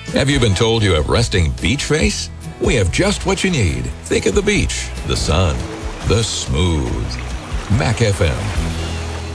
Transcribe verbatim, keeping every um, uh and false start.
Have you been told you have resting beach face? We have just what you need. Think of the beach, the sun, the smooth. Mac F M.